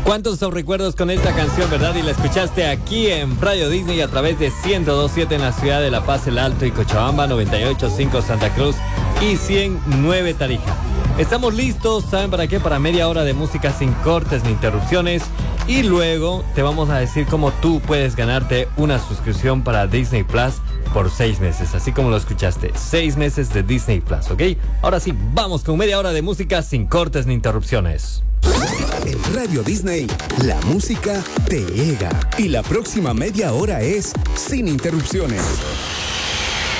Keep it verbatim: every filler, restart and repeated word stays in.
¿Cuántos son recuerdos con esta canción, verdad? Y la escuchaste aquí en Radio Disney a través de ciento dos punto siete en la ciudad de La Paz, El Alto y Cochabamba, noventa y ocho punto cinco Santa Cruz y cien punto nueve Tarija. Estamos listos, ¿saben para qué? Para media hora de música sin cortes ni interrupciones. Y luego te vamos a decir cómo tú puedes ganarte una suscripción para Disney Plus por seis meses, así como lo escuchaste, seis meses de Disney Plus, ¿ok? Ahora sí, vamos con media hora de música sin cortes ni interrupciones. En Radio Disney, la música te llega y la próxima media hora es sin interrupciones.